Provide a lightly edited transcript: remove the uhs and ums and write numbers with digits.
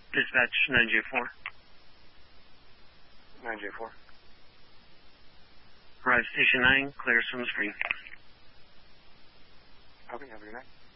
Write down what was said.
Dispatch 9J4. 9J4. Arrive Station 9, clear from the screen. Okay, have a good night.